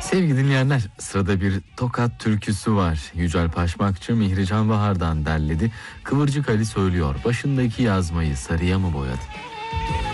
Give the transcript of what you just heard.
Sevgili dinleyenler, sırada bir Tokat türküsü var. Yücel Paşmakçı Mihrican Bahar'dan derledi. Kıvırcık Ali söylüyor. Başındaki yazmayı sarıya mı boyadı?